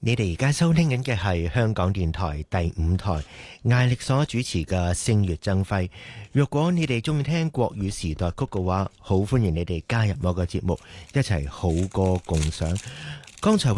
你哋而家收聽緊嘅係香港電台第五台艾力所主持嘅星月爭輝。若果你哋中意聽國語時代曲嘅話，好歡迎你哋加入我個節目，一齊好歌共賞。剛才